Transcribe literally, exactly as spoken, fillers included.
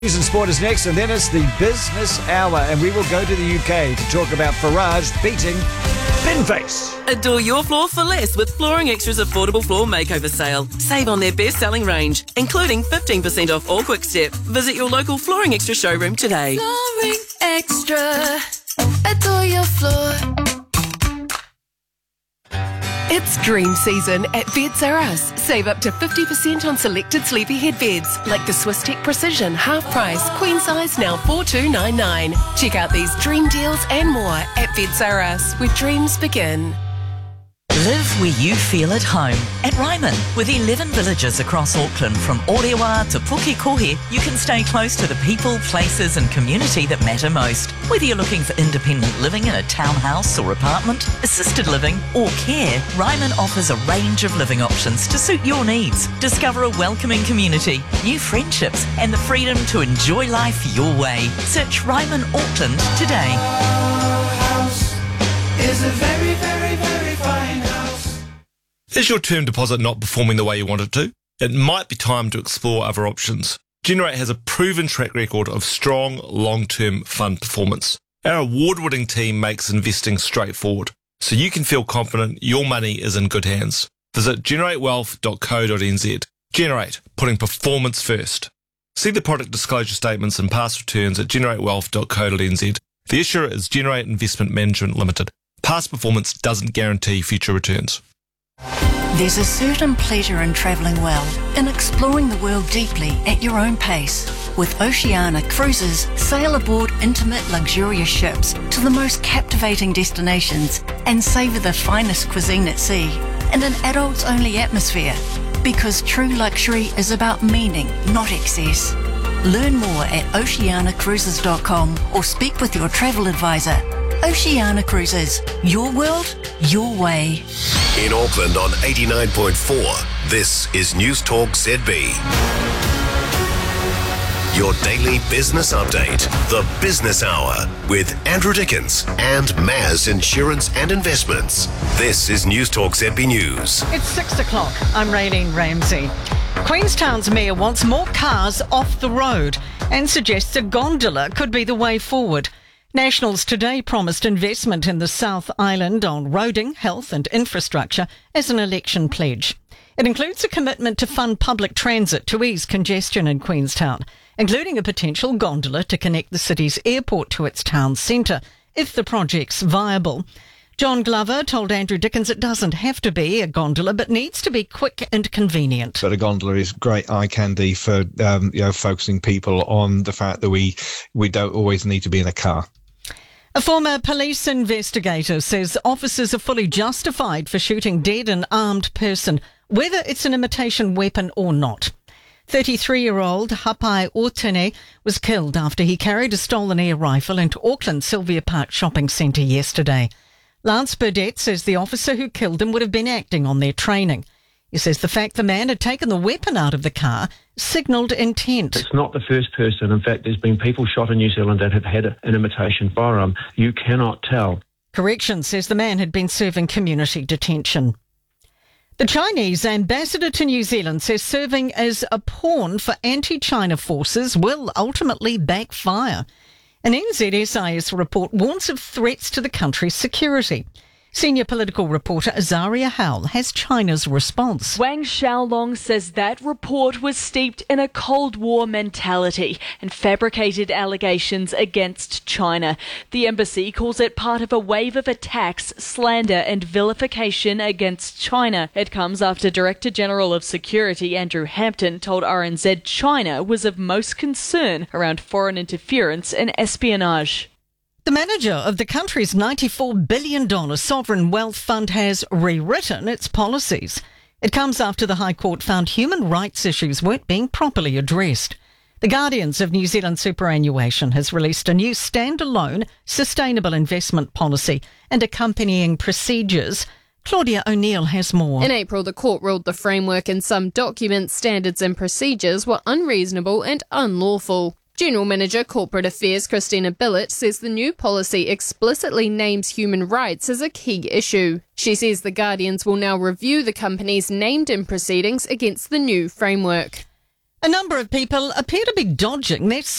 News and sport is next, and then it's the business hour, and we will go to the U K to talk about Farage beating Binface. Adore your floor for less with Flooring Extra's affordable floor makeover sale. Save on their best-selling range, including fifteen percent off all Quick Step. Visit your local Flooring Extra showroom today. Flooring Extra. Adore your floor. It's dream season at Beds R Us. Save up to fifty percent on selected sleepyhead beds, like the Swisstech Precision half price, queen size now four two nine nine. Check out these dream deals and more at Beds R Us, where dreams begin. Live where you feel at home. At Ryman, with eleven villages across Auckland from Orewa to Pukekohe, you can stay close to the people, places and community that matter most. Whether you're looking for independent living in a townhouse or apartment, assisted living or care, Ryman offers a range of living options to suit your needs. Discover a welcoming community, new friendships and the freedom to enjoy life your way. Search Ryman Auckland today. House is a very, very, very fine house. Is your term deposit not performing the way you want it to? It might be time to explore other options. Generate has a proven track record of strong, long-term fund performance. Our award-winning team makes investing straightforward, so you can feel confident your money is in good hands. Visit generate wealth dot co dot n z. Generate, putting performance first. See the product disclosure statements and past returns at generate wealth dot co dot n z. The issuer is Generate Investment Management Limited. Past performance doesn't guarantee future returns. There's a certain pleasure in travelling well, in exploring the world deeply at your own pace. With Oceania Cruises, sail aboard intimate, luxurious ships to the most captivating destinations and savour the finest cuisine at sea in an adults-only atmosphere. Because true luxury is about meaning, not excess. Learn more at oceania cruises dot com or speak with your travel advisor. Oceania Cruises, your world, your way. In Auckland on eighty-nine point four, this is News Talk Z B. Your daily business update, the Business Hour, with Andrew Dickens and Maz Insurance and Investments. This is News Talk Z B News. It's six o'clock. I'm Raylene Ramsey. Queenstown's mayor wants more cars off the road and suggests a gondola could be the way forward. Nationals today promised investment in the South Island on roading, health and infrastructure as an election pledge. It includes a commitment to fund public transit to ease congestion in Queenstown, including a potential gondola to connect the city's airport to its town centre, if the project's viable. John Glover told Andrew Dickens it doesn't have to be a gondola, but needs to be quick and convenient. But a gondola is great eye candy for um, you know, focusing people on the fact that we we don't always need to be in a car. A former police investigator says officers are fully justified for shooting dead an armed person, whether it's an imitation weapon or not. thirty-three-year-old Hapai Otene was killed after he carried a stolen air rifle into Auckland's Sylvia Park shopping centre yesterday. Lance Burdett says the officer who killed him would have been acting on their training. He says the fact the man had taken the weapon out of the car signalled intent. It's not the first person. In fact, there's been people shot in New Zealand that have had an imitation firearm. You cannot tell. Correction says the man had been serving community detention. The Chinese ambassador to New Zealand says serving as a pawn for anti-China forces will ultimately backfire. An N Z S I S report warns of threats to the country's security. Senior political reporter Azaria Howell has China's response. Wang Xiaolong says that report was steeped in a Cold War mentality and fabricated allegations against China. The embassy calls it part of a wave of attacks, slander and vilification against China. It comes after Director General of Security Andrew Hampton told R N Z China was of most concern around foreign interference and espionage. The manager of the country's ninety-four billion dollars sovereign wealth fund has rewritten its policies. It comes after the High Court found human rights issues weren't being properly addressed. The Guardians of New Zealand Superannuation has released a new standalone sustainable investment policy and accompanying procedures. Claudia O'Neill has more. In April, the court ruled the framework in some documents, standards and procedures were unreasonable and unlawful. General Manager Corporate Affairs Christina Billett says the new policy explicitly names human rights as a key issue. She says the Guardians will now review the companies named in proceedings against the new framework. A number of people appear to be dodging their